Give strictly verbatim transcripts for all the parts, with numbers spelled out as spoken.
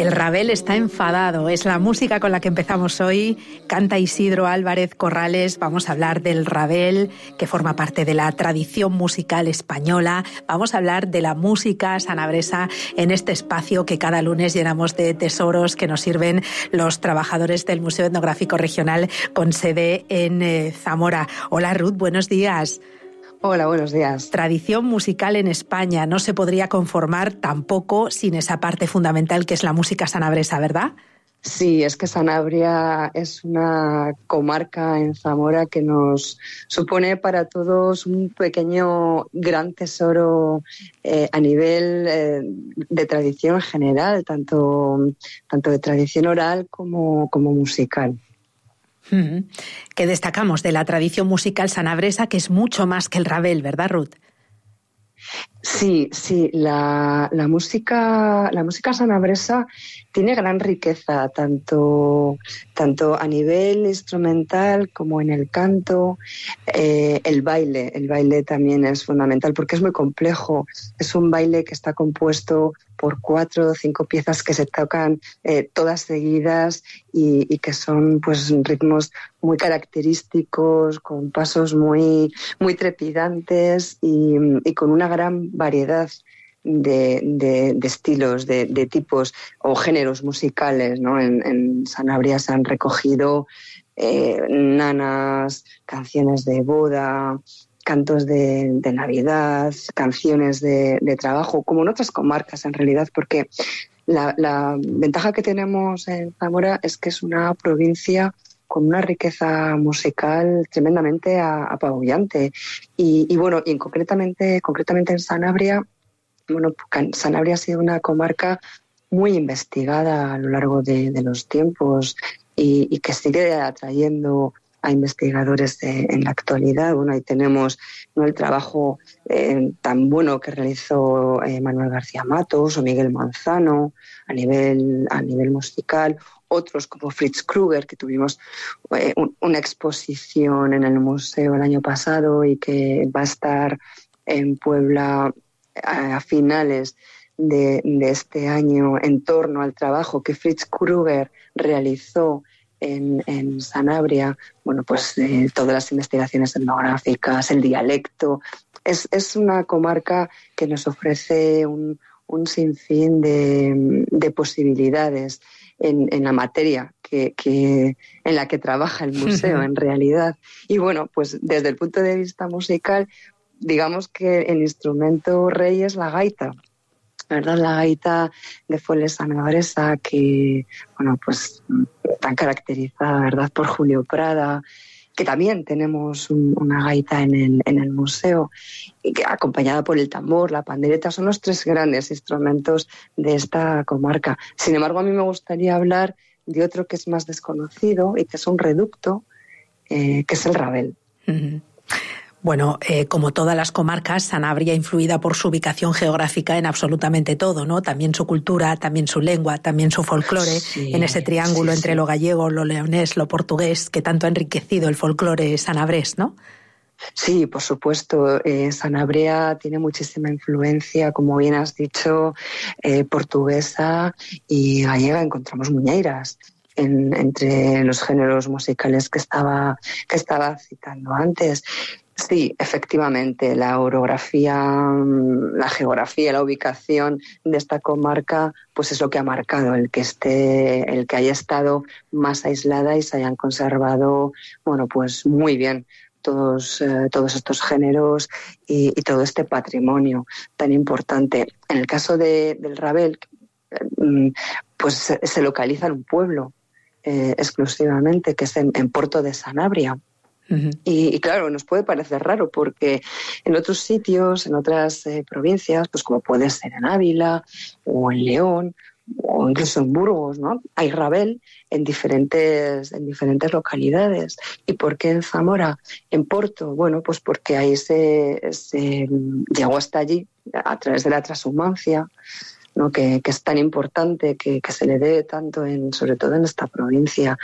El Rabel está enfadado, es la música con la que empezamos hoy. Canta Isidro Álvarez Corrales. Vamos a hablar del Rabel, que forma parte de la tradición musical española. Vamos a hablar de la música sanabresa en este espacio que cada lunes llenamos de tesoros que nos sirven los trabajadores del Museo Etnográfico Regional con sede en eh, Zamora. Hola Ruth, buenos días. Hola, buenos días. Tradición musical en España no se podría conformar tampoco sin esa parte fundamental que es la música sanabresa, ¿verdad? Sí, es que Sanabria es una comarca en Zamora que nos supone para todos un pequeño gran tesoro eh, a nivel eh, de tradición general, tanto, tanto de tradición oral como, como musical. Uh-huh. Que destacamos de la tradición musical sanabresa, que es mucho más que el Rabel, ¿verdad, Ruth? Sí, sí, la, la música, la música sanabresa tiene gran riqueza, tanto, tanto a nivel instrumental como en el canto. Eh, el baile, el baile también es fundamental porque es muy complejo. Es un baile que está compuesto por cuatro o cinco piezas que se tocan eh, todas seguidas y, y que son pues ritmos muy característicos, con pasos muy, muy trepidantes y, y con una gran variedad de, de, de estilos, de, de tipos o géneros musicales, ¿no? En, en Sanabria se han recogido eh, nanas, canciones de boda, cantos de, de Navidad, canciones de, de trabajo, como en otras comarcas en realidad, porque la, la ventaja que tenemos en Zamora es que es una provincia con una riqueza musical tremendamente apabullante. Y, y bueno, y concretamente, concretamente en Sanabria, bueno, Sanabria ha sido una comarca muy investigada a lo largo de, de los tiempos y, y que sigue atrayendo a investigadores de, en la actualidad. Bueno, ahí tenemos, ¿no?, el trabajo eh, tan bueno que realizó eh, Manuel García Matos o Miguel Manzano a nivel, a nivel musical. Otros como Fritz Krueger, que tuvimos eh, un, una exposición en el museo el año pasado y que va a estar en Puebla a, a finales de, de este año en torno al trabajo que Fritz Krueger realizó En, en Sanabria. Bueno, pues eh, todas las investigaciones etnográficas, el dialecto. Es, es una comarca que nos ofrece un, un sinfín de, de posibilidades en, en la materia que, que, en la que trabaja el museo, en realidad. Y bueno, pues desde el punto de vista musical, digamos que el instrumento rey es la gaita. ¿Verdad? La gaita de fuelle sanabresa, que, bueno, pues tan caracterizada, ¿verdad?, por Julio Prada, que también tenemos un, una gaita en el, en el museo, y que, acompañada por el tambor, la pandereta, son los tres grandes instrumentos de esta comarca. Sin embargo, a mí me gustaría hablar de otro que es más desconocido y que es un reducto, eh, que es el Rabel. Uh-huh. Bueno, eh, como todas las comarcas, Sanabria influida por su ubicación geográfica en absolutamente todo, ¿no? También su cultura, también su lengua, también su folclore, sí, en ese triángulo sí, entre sí. lo gallego, lo leonés, lo portugués, que tanto ha enriquecido el folclore sanabrés, ¿no? Sí, por supuesto. Eh, Sanabria tiene muchísima influencia, como bien has dicho, eh, portuguesa y gallega. Encontramos muñeiras en, entre los géneros musicales que estaba, que estaba citando antes. Sí, efectivamente, la orografía, la geografía, la ubicación de esta comarca, pues es lo que ha marcado el que esté, el que haya estado más aislada y se hayan conservado, bueno, pues muy bien todos, eh, todos estos géneros y, y todo este patrimonio tan importante. En el caso de, del Rabel, eh, pues se, se localiza en un pueblo eh, exclusivamente, que es en, en Porto de Sanabria. Uh-huh. Y, y claro, nos puede parecer raro porque en otros sitios, en otras eh, provincias, pues como puede ser en Ávila o en León o incluso en Burgos, ¿no?, hay Rabel en diferentes, en diferentes localidades. ¿Y por qué en Zamora? En Porto, bueno, pues porque ahí se, se llegó hasta allí a través de la transhumancia, ¿no?, que, que es tan importante, que, que se le debe tanto, en, sobre todo en esta provincia.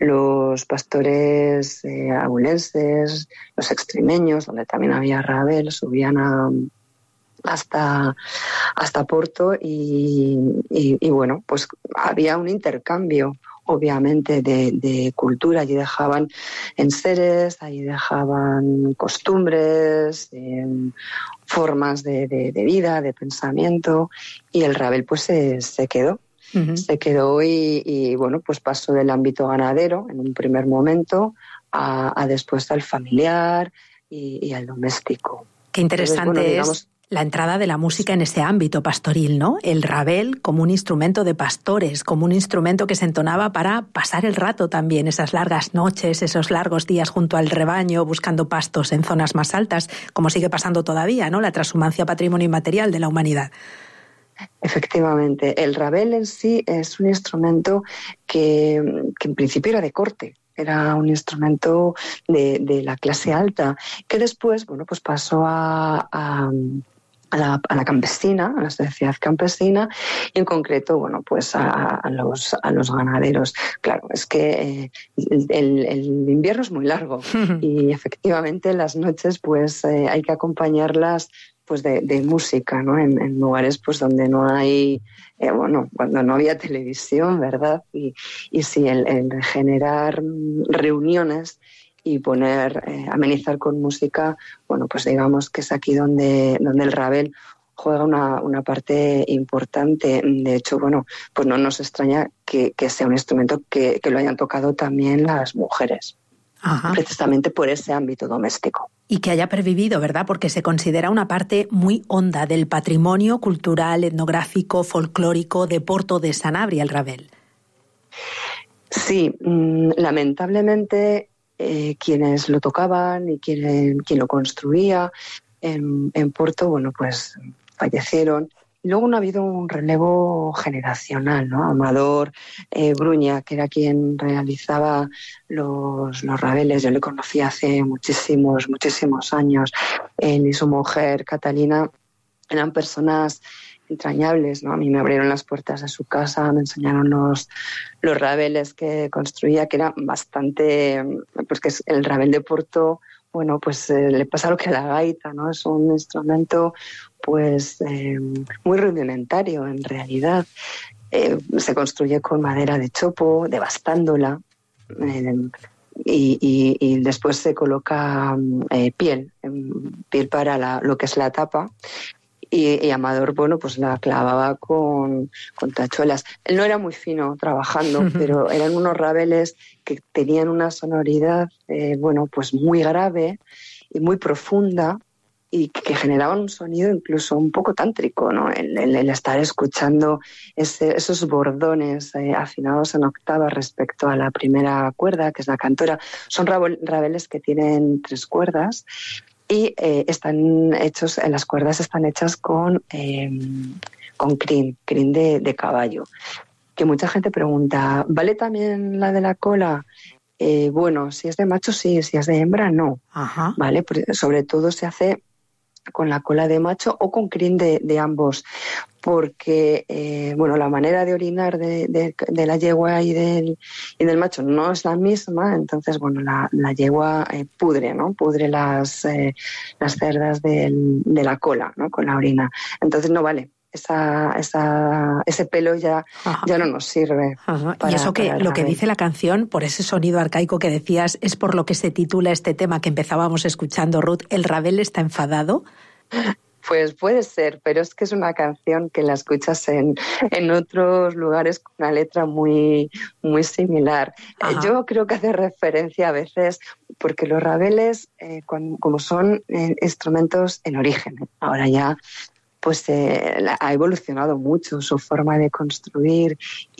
Los pastores eh, abulenses, los extremeños, donde también había Rabel, subían a, hasta, hasta Porto y, y, y bueno, pues había un intercambio, obviamente, de, de cultura. Allí dejaban enseres, allí dejaban costumbres, eh, formas de, de, de vida, de pensamiento, y el Ravel pues se, se quedó. Uh-huh. Se quedó y, y, bueno, pues pasó del ámbito ganadero en un primer momento a, a después al familiar y, y al doméstico. Qué interesante. Entonces, bueno, digamos, es la entrada de la música en ese ámbito pastoril, ¿no? El Ravel como un instrumento de pastores, como un instrumento que se entonaba para pasar el rato también, esas largas noches, esos largos días junto al rebaño, buscando pastos en zonas más altas, como sigue pasando todavía, ¿no? La transhumancia patrimonio inmaterial de la humanidad. Efectivamente, el Ravel en sí es un instrumento que, que en principio era de corte. Era un instrumento de, de la clase alta, que después, bueno, pues pasó a, a A la, a la campesina, a la sociedad campesina, y en concreto, bueno, pues a, a, los, a los ganaderos. Claro, es que eh, el, el invierno es muy largo y efectivamente las noches pues eh, hay que acompañarlas pues de, de música, ¿no? En, en lugares pues donde no hay, eh, bueno, cuando no había televisión, ¿verdad? Y, y sí, el, el generar reuniones y poner, eh, amenizar con música, bueno, pues digamos que es aquí donde, donde el Ravel juega una, una parte importante. De hecho, bueno, pues no nos extraña que, que sea un instrumento que, que lo hayan tocado también las mujeres. Ajá. Precisamente por ese ámbito doméstico. Y que haya pervivido, ¿verdad? Porque se considera una parte muy honda del patrimonio cultural, etnográfico, folclórico de Porto de Sanabria, el Ravel. Sí, mmm, lamentablemente eh, quienes lo tocaban y quien, quien lo construía en, en Porto, bueno, pues fallecieron. Y luego no ha habido un relevo generacional, ¿no? Amador eh, Bruña, que era quien realizaba los, los rabeles, yo le conocí hace muchísimos, muchísimos años. Él y su mujer, Catalina, eran personas entrañables, ¿no? A mí me abrieron las puertas de su casa, me enseñaron los, los rabeles que construía, que era bastante, pues que es el rabel de Porto, bueno, pues eh, le pasa lo que a la gaita, ¿no? Es un instrumento pues eh, muy rudimentario en realidad. Eh, se construye con madera de chopo, devastándola, eh, y, y, y después se coloca eh, piel, piel para la, lo que es la tapa. Y, y Amador, bueno, pues la clavaba con, con tachuelas. Él no era muy fino trabajando, pero eran unos rabeles que tenían una sonoridad, eh, bueno, pues muy grave y muy profunda, y que generaban un sonido incluso un poco tántrico, ¿no? El, el, el estar escuchando ese, esos bordones eh, afinados en octava respecto a la primera cuerda, que es la cantora. Son rabeles que tienen tres cuerdas, y eh, están hechos, las cuerdas están hechas con, eh, con crin, crin de, de caballo. Que mucha gente pregunta, ¿vale también la de la cola? Eh, bueno, si es de macho sí, si es de hembra no. Ajá. ¿Vale? Sobre todo se hace con la cola de macho o con crin de, de ambos, porque eh, bueno, la manera de orinar de, de, de la yegua y del, y del macho no es la misma. Entonces bueno, la, la yegua eh, pudre, ¿no? Pudre las, eh, las cerdas del, de la cola, ¿no? Con la orina. Entonces no vale. Esa, esa, ese pelo ya, ya no nos sirve. Para, y eso que lo que dice la canción, por ese sonido arcaico que decías, es por lo que se titula este tema que empezábamos escuchando, Ruth, ¿el Ravel está enfadado? Pues puede ser, pero es que es una canción que la escuchas en, en otros lugares con una letra muy, muy similar. Ajá. Yo creo que hace referencia a veces, porque los rabeles, eh, cuando, como son eh, instrumentos en origen, ahora ya pues eh, ha evolucionado mucho su forma de construir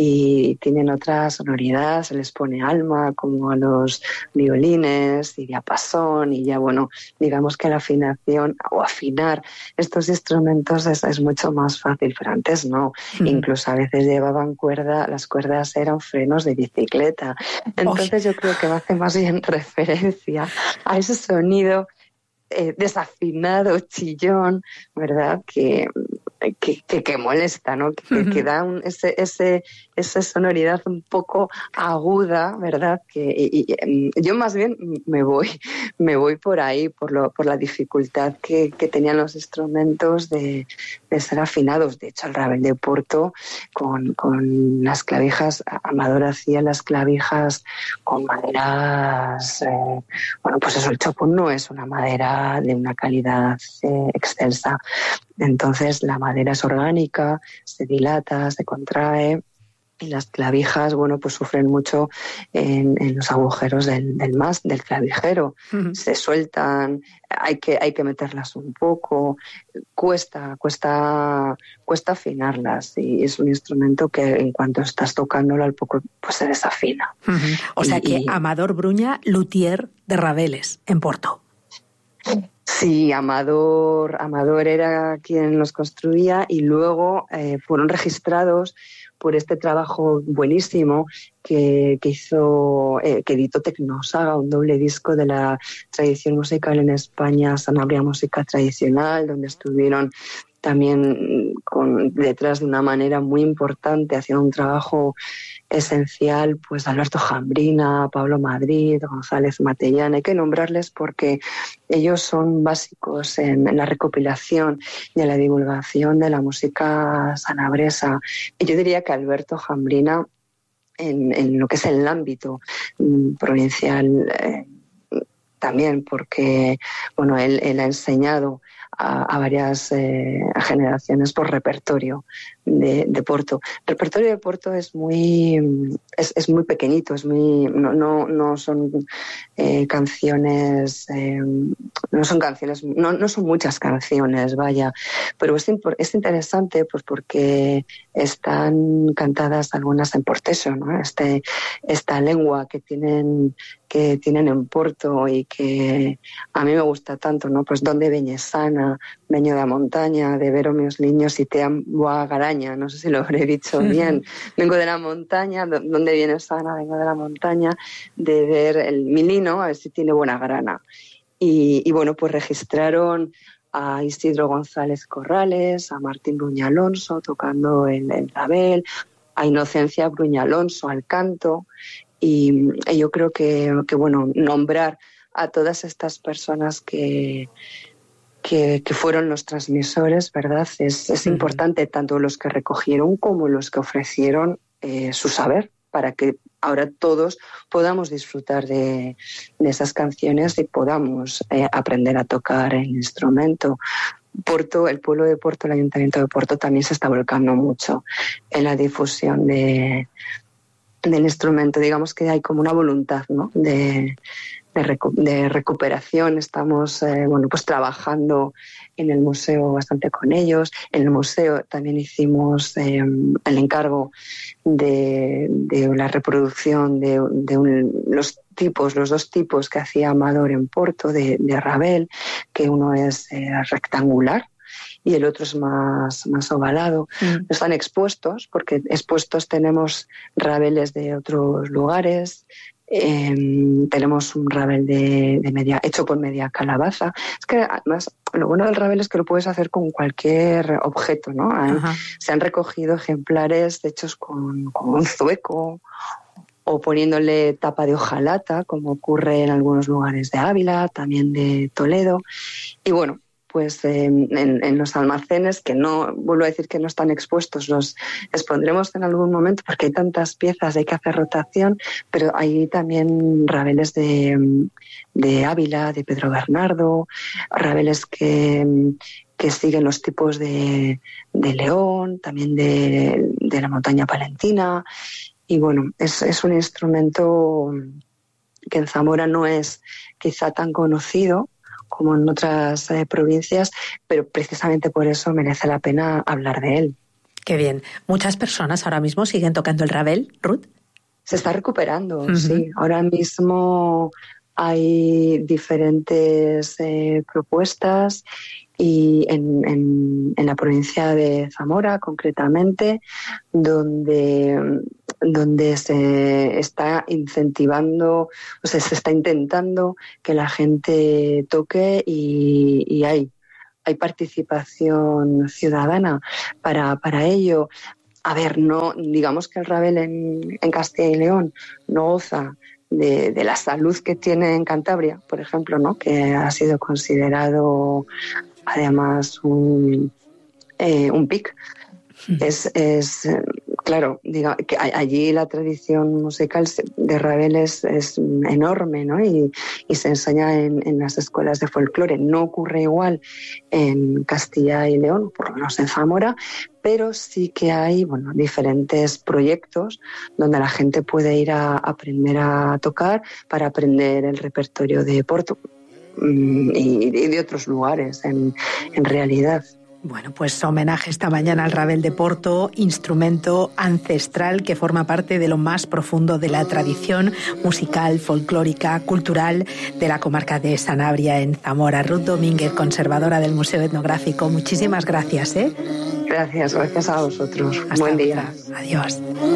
y tienen otra sonoridad, se les pone alma como a los violines y diapasón, y ya bueno, digamos que la afinación o afinar estos instrumentos es, es mucho más fácil, pero antes no. Mm. Incluso a veces llevaban cuerda, las cuerdas eran frenos de bicicleta. Entonces Oye. Yo creo que me hace más bien referencia a ese sonido Eh, desafinado, chillón, ¿verdad? Que, que, que, que molesta, ¿no? Que, uh-huh. que da un, ese, ese, esa sonoridad un poco aguda, ¿verdad? Que y, y, yo más bien me voy, me voy por ahí, por, lo, por la dificultad que, que tenían los instrumentos de, de ser afinados. De hecho, el Ravel de Porto, con, con las clavijas, Amador hacía las clavijas con maderas, eh, bueno, pues eso, el chopón no es una madera de una calidad eh, excelsa. Entonces la madera es orgánica, se dilata, se contrae y las clavijas, bueno, pues sufren mucho en, en los agujeros del, del mast, del clavijero. Uh-huh. Se sueltan, hay que, hay que meterlas un poco, cuesta, cuesta, cuesta afinarlas y es un instrumento que en cuanto estás tocándolo al poco pues se desafina. Uh-huh. O sea y, que y... Amador Bruña, luthier de Raveles en Porto. Sí, Amador, Amador era quien los construía y luego eh, fueron registrados por este trabajo buenísimo que, que hizo, eh, que editó Tecnosaga, un doble disco de la tradición musical en España, Sanabria Música Tradicional, donde estuvieron también con, detrás de una manera muy importante, haciendo un trabajo esencial, pues Alberto Jambrina, Pablo Madrid, González Matellán. Hay que nombrarles porque ellos son básicos en, en la recopilación y en la divulgación de la música sanabresa. Y yo diría que Alberto Jambrina, en, en lo que es el ámbito mm, provincial, eh, también, porque bueno, él, él ha enseñado a, a varias eh, a generaciones por repertorio de, de Porto. El repertorio de Porto es muy es, es muy pequeñito, es muy no no, no son eh, canciones eh, no son canciones no, no son muchas canciones, vaya, pero es, es interesante pues porque están cantadas algunas en porteso, ¿no? Este esta lengua que tienen que tienen en Porto y que a mí me gusta tanto, ¿no? Pues donde veñe sana, veño da montaña, de ver os meus niños y te amo a garaña, no sé si lo habré dicho bien. Vengo de la montaña, donde viene sana, vengo de la montaña, de ver el milino, a ver si tiene buena grana. Y, y bueno, pues registraron a Isidro González Corrales, a Martín Bruña Alonso tocando el, el Ravel, a Inocencia Bruña Alonso al canto. Y, y yo creo que, que, bueno, nombrar a todas estas personas que, que, que fueron los transmisores, ¿verdad? Es, es uh-huh. importante, tanto los que recogieron como los que ofrecieron eh, su saber, para que ahora todos podamos disfrutar de, de esas canciones y podamos eh, aprender a tocar el instrumento. Porto, el pueblo de Porto, el Ayuntamiento de Porto también se está volcando mucho en la difusión de del instrumento. Digamos que hay como una voluntad, ¿no? de, de, recu- de recuperación. Estamos eh, bueno, pues trabajando en el museo bastante con ellos. En el museo también hicimos eh, el encargo de, de la reproducción de, de un, los tipos, los dos tipos que hacía Amador en Porto de, de Ravel, que uno es eh, rectangular y el otro es más, más ovalado. Mm. Están expuestos, porque expuestos tenemos rabeles de otros lugares, eh, tenemos un rabel de, de media, hecho con media calabaza. Es que además lo bueno del rabel es que lo puedes hacer con cualquier objeto, ¿no? Ajá. Se han recogido ejemplares hechos con, con un zueco o poniéndole tapa de hojalata, como ocurre en algunos lugares de Ávila, también de Toledo. Y bueno, pues eh, en, en los almacenes, que no, vuelvo a decir que no están expuestos, los expondremos en algún momento porque hay tantas piezas, hay que hacer rotación, pero hay también rabeles de, de Ávila, de Pedro Bernardo, rabeles que, que siguen los tipos de, de León, también de, de la montaña palentina. Y bueno, es, es un instrumento que en Zamora no es quizá tan conocido como en otras eh, provincias, pero precisamente por eso merece la pena hablar de él. Qué bien. ¿Muchas personas ahora mismo siguen tocando el Ravel, Ruth? Se está recuperando, uh-huh. sí. Ahora mismo hay diferentes eh, propuestas y en, en, en la provincia de Zamora, concretamente, donde, donde se está incentivando, o sea, se está intentando que la gente toque y, y hay hay participación ciudadana para, para ello. A ver, no, digamos que el Ravel en, en Castilla y León no goza de, de la salud que tiene en Cantabria, por ejemplo, ¿no? Que ha sido considerado además un, eh, un P I C. Es, es claro, diga, que allí la tradición musical de Ravel es, es enorme, ¿no? Y, y se enseña en, en las escuelas de folclore. No ocurre igual en Castilla y León, por lo menos en Zamora, pero sí que hay, bueno, diferentes proyectos donde la gente puede ir a aprender a tocar para aprender el repertorio de Porto y, y de otros lugares, en, en realidad. Bueno, pues homenaje esta mañana al Ravel de Porto, instrumento ancestral que forma parte de lo más profundo de la tradición musical, folclórica, cultural de la comarca de Sanabria, en Zamora. Ruth Domínguez, conservadora del Museo Etnográfico, muchísimas gracias, ¿eh? Gracias, gracias a vosotros. Hasta Buen día. Adiós.